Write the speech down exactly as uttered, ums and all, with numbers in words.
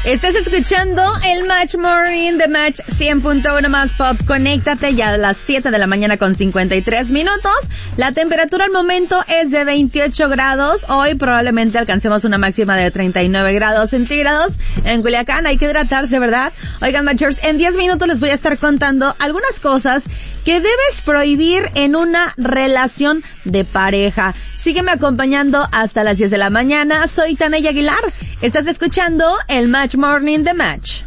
Estás escuchando el Match Morning de Match cien punto uno más Pop. Conéctate ya a las siete de la mañana con cincuenta y tres minutos. La temperatura al momento es de veintiocho grados. Hoy probablemente alcancemos una máxima de treinta y nueve grados centígrados. En Culiacán hay que hidratarse, ¿verdad? Oigan, Matchers, en diez minutos les voy a estar contando algunas cosas que debes prohibir en una relación de pareja. Sígueme acompañando hasta las diez de la mañana. Soy Taney Aguilar. Estás escuchando el Match Morning de Match.